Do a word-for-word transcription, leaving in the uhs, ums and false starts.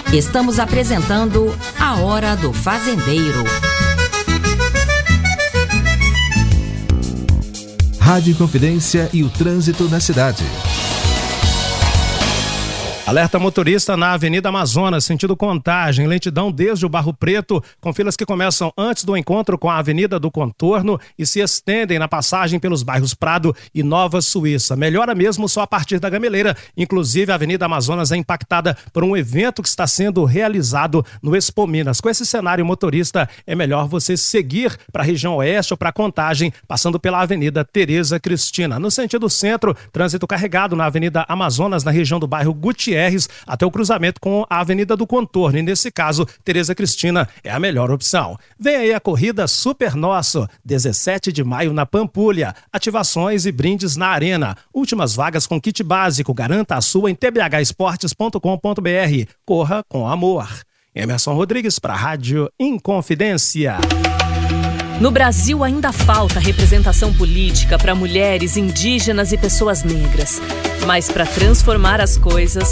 Estamos apresentando A Hora do Fazendeiro. Rádio Inconfidência e o trânsito na cidade. Alerta motorista na Avenida Amazonas, sentido Contagem, lentidão desde o Barro Preto, com filas que começam antes do encontro com a Avenida do Contorno e se estendem na passagem pelos bairros Prado e Nova Suíça. Melhora mesmo só a partir da Gameleira. Inclusive, a Avenida Amazonas é impactada por um evento que está sendo realizado no Expo Minas. Com esse cenário, motorista, é melhor você seguir para a região oeste ou para Contagem, passando pela Avenida Tereza Cristina. No sentido centro, trânsito carregado na Avenida Amazonas, na região do bairro Gutierrez, até o cruzamento com a Avenida do Contorno. E nesse caso, Tereza Cristina é a melhor opção. Vem aí a corrida Super Nosso, dezessete de maio na Pampulha. Ativações e brindes na Arena. Últimas vagas com kit básico. Garanta a sua em t b h esportes ponto com ponto b r. Corra com amor. Emerson Rodrigues para a Rádio Inconfidência. No Brasil ainda falta representação política para mulheres, indígenas e pessoas negras. Mas para transformar as coisas,